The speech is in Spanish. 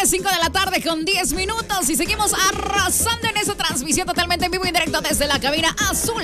5 de la tarde con 10 minutos y seguimos arrasando en esa transmisión totalmente en vivo y directo desde la cabina azul